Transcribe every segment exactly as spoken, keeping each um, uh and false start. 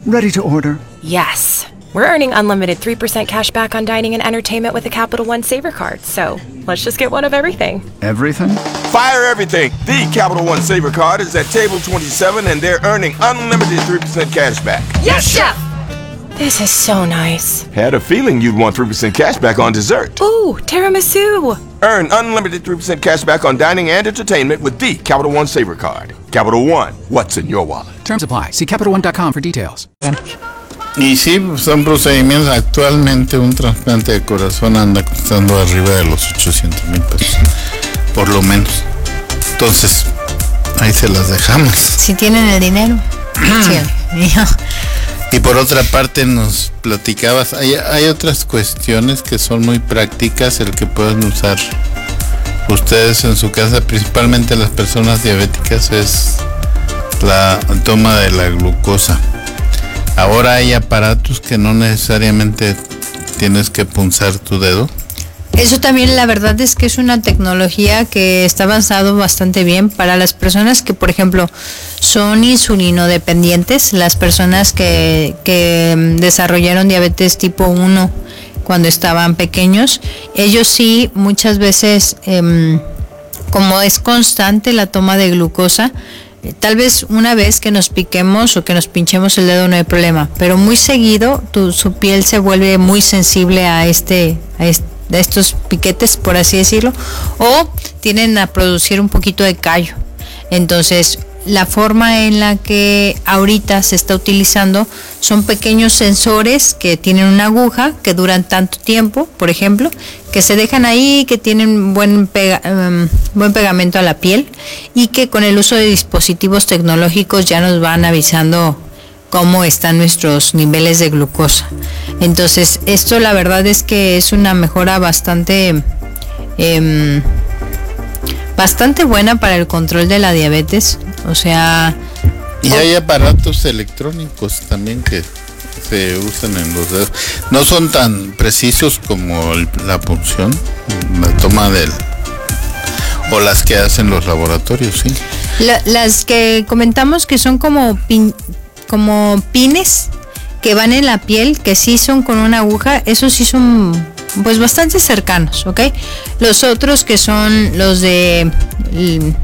Ready to order. Yes. We're earning unlimited three percent cash back on dining and entertainment with a Capital One Saver card, so let's just get one of everything. Everything? Fire everything! The Capital One Saver card is at table twenty-seven and they're earning unlimited three percent cash back. Yes, Chef! This is so nice. Had a feeling you'd want three percent cash back on dessert. Ooh, tiramisu! Earn unlimited three percent cash back on dining and entertainment with the Capital One Saver card. Capital One, what's in your wallet? Terms apply. See Capital One dot com for details. Y sí, son procedimientos. Actualmente un trasplante de corazón anda costando arriba de los ochocientos mil pesos, por lo menos. Entonces, ahí se las dejamos. Si tienen el dinero. Sí. Y por otra parte nos platicabas, hay, hay otras cuestiones que son muy prácticas, el que pueden usar ustedes en su casa, principalmente las personas diabéticas, es la toma de la glucosa. Ahora hay aparatos que no necesariamente tienes que punzar tu dedo. Eso también, la verdad es que es una tecnología que está avanzado bastante bien para las personas que, por ejemplo, son insulinodependientes, las personas que, que desarrollaron diabetes tipo uno cuando estaban pequeños. Ellos sí, muchas veces, eh, como es constante la toma de glucosa, tal vez una vez que nos piquemos o que nos pinchemos el dedo no hay problema, pero muy seguido tu, su piel se vuelve muy sensible a este, a este, a estos piquetes, por así decirlo, o tienden a producir un poquito de callo. Entonces, la forma en la que ahorita se está utilizando son pequeños sensores que tienen una aguja que duran tanto tiempo, por ejemplo, que se dejan ahí, que tienen buen, pega, um, buen pegamento a la piel y que con el uso de dispositivos tecnológicos ya nos van avisando cómo están nuestros niveles de glucosa. Entonces, esto la verdad es que es una mejora bastante eh, bastante buena para el control de la diabetes. O sea, y hay aparatos electrónicos también que se usan en los dedos. No son tan precisos como el, la punción, la toma del, o las que hacen los laboratorios, sí. La, las que comentamos que son como pin, como pines que van en la piel, que sí son con una aguja, esos sí son pues bastante cercanos, ¿ok? Los otros que son los de el,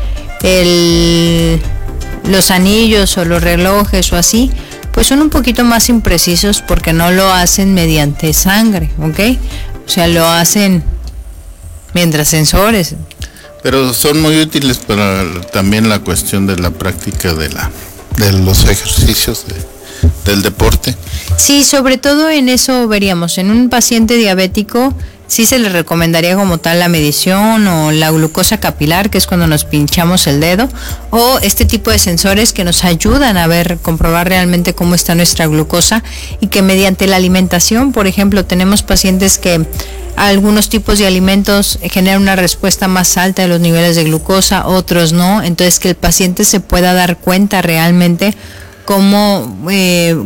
el, los anillos o los relojes o así, pues son un poquito más imprecisos porque no lo hacen mediante sangre, ¿ok? O sea, lo hacen mientras sensores. Pero son muy útiles para también la cuestión de la práctica de la de los ejercicios de, del deporte. Sí, sobre todo en eso veríamos, en un paciente diabético sí se le recomendaría como tal la medición o la glucosa capilar, que es cuando nos pinchamos el dedo, o este tipo de sensores que nos ayudan a ver, comprobar realmente cómo está nuestra glucosa y que mediante la alimentación, por ejemplo, tenemos pacientes que algunos tipos de alimentos generan una respuesta más alta de los niveles de glucosa, otros no, entonces que el paciente se pueda dar cuenta realmente cómo eh,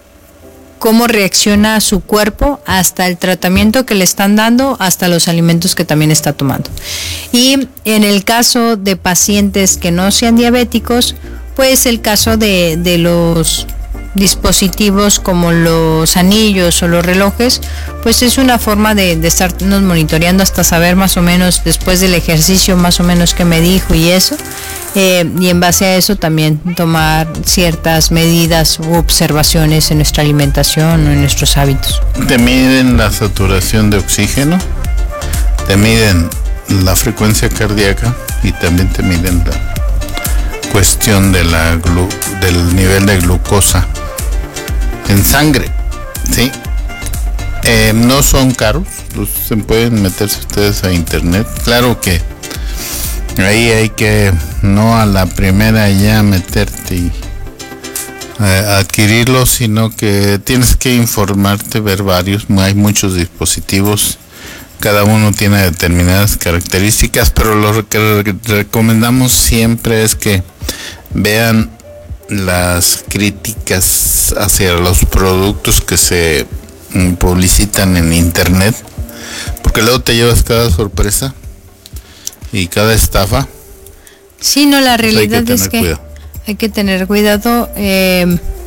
cómo reacciona su cuerpo hasta el tratamiento que le están dando, hasta los alimentos que también está tomando. Y en el caso de pacientes que no sean diabéticos, pues el caso de, de los dispositivos como los anillos o los relojes, pues es una forma de, de estarnos monitoreando hasta saber más o menos después del ejercicio más o menos qué me dijo y eso, eh, y en base a eso también tomar ciertas medidas u observaciones en nuestra alimentación o en nuestros hábitos. Te miden la saturación de oxígeno, te miden la frecuencia cardíaca y también te miden la cuestión de la glu, del nivel de glucosa en sangre, ¿sí? Eh, no son caros, los, se pueden meterse ustedes a internet. Claro que ahí hay que no a la primera ya meterte y eh, adquirirlos, sino que tienes que informarte, ver varios. Hay muchos dispositivos, cada uno tiene determinadas características, pero lo que recomendamos siempre es que vean las críticas hacia los productos que se publicitan en internet, porque luego te llevas cada sorpresa y cada estafa. Sí, no, la realidad pues es que cuidado. hay que tener cuidado. Eh,